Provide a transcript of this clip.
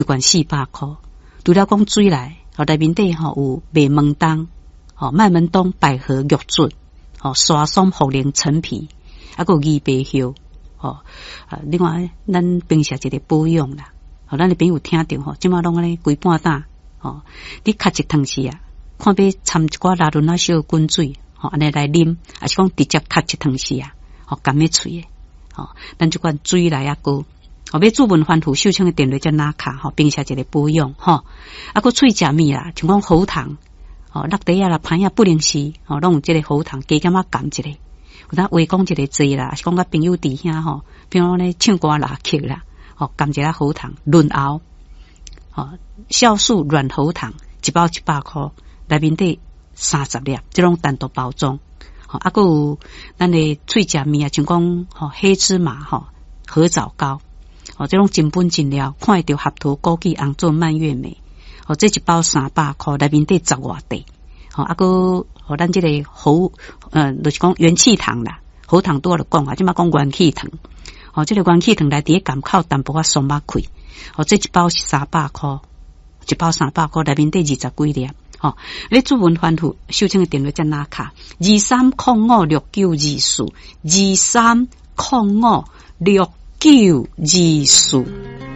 罐400块。除了讲水来，内面底有麦门冬，麦门冬、百合、玉竹，沙松、茯苓、陈皮，还有枇杷叶，另外咱平时一个保养啦，咱的朋友听到即马拢安尼规半担，你咳一汤匙啊，看要掺一寡拉伦啊小滚水，安尼来啉，还是讲直接咳一汤匙啊，甘咩喙的，咱即款水来啊个。要注文反腐秀清的电类叫哪卡，平时一个保养，个喙食物啦，像讲喉糖，落地啊啦、盘啊不灵时，拢有这个喉糖加减啊含一个，有当话讲一个字啦，是讲甲朋友伫遐比如咧唱歌拉曲啦，含一个喉糖润喉，酵素软喉糖一包100块，内面底30粒，这种单独包装，个有咱的喙食物啊，像讲黑芝麻合枣膏。这种真本真料，看会到合桃、枸杞、红枣、蔓越莓。这一包300块，内面底10外地。个咱这个喉，就是讲元气糖啦，喉糖多了讲啊，即嘛讲元气糖。这个元气糖内底甘口淡薄仔松肉开。这一包是300块，一包300块，内面底20几粒。你主文反腐秀清的电话在哪卡？23056924，23056924。